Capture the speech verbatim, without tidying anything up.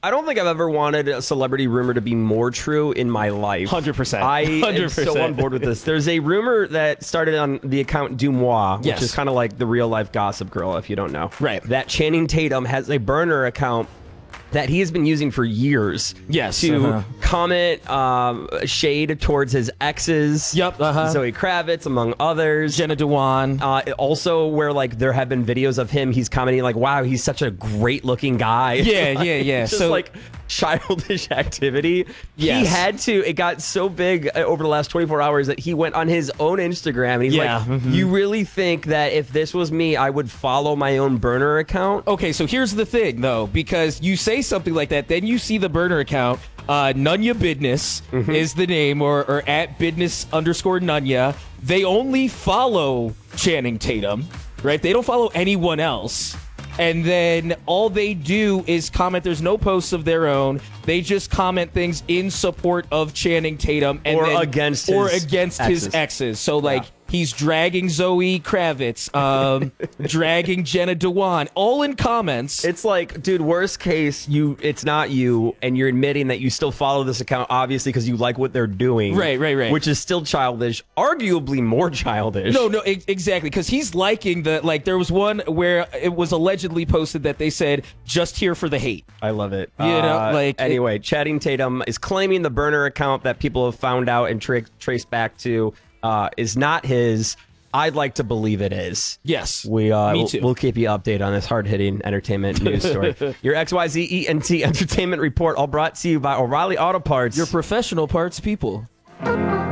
I don't think I've ever wanted a celebrity rumor to be more true in my life. one hundred percent. I one hundred percent. am so on board with this. There's a rumor that started on the account Dumois, which Yes. is kind of like the real life Gossip Girl, if you don't know. Right. That Channing Tatum has a burner account that he has been using for years. Yes, To uh-huh. comment um, shade towards his exes. Yep, uh-huh. Zoe Kravitz, among others. Jenna Dewan. Uh, also, where like there have been videos of him, he's commenting like, "Wow, he's such a great-looking guy." Yeah, yeah, yeah. Just So- like childish activity. He Yes. had to. It got so big uh, over the last twenty-four hours that he went on his own Instagram and he's Yeah, like, mhm. "You really think that if this was me, I would follow my own burner account?" Okay, so here's the thing, though, because you say something like that, then you see the burner account. Uh, Nunya Bidness Mm-hmm. is the name, or, or at Bidness underscore Nunya. They only follow Channing Tatum, right? They don't follow anyone else. And then all they do is comment. There's no posts of their own. They just comment things in support of Channing Tatum, and Or then, against or his against exes. his exes. So like. Yeah. He's dragging Zoe Kravitz, um, dragging Jenna Dewan, all in comments. It's like, dude, worst case, you it's not you, and you're admitting that you still follow this account, obviously, because you like what they're doing. Right, right, right. Which is still childish, arguably more childish. No, no, e- exactly. Because he's liking the, like, there was one where it was allegedly posted that they said, just here for the hate. I love it. You know, Uh, like- anyway, Channing Tatum is claiming the burner account that people have found out and tra- traced back to uh, is not his. I'd like to believe it is. Yes. We, uh, Me we'll, too. we'll keep you updated on this hard-hitting entertainment news story. Your X Y Z E N T Entertainment Report, all brought to you by O'Reilly Auto Parts. Your professional parts people.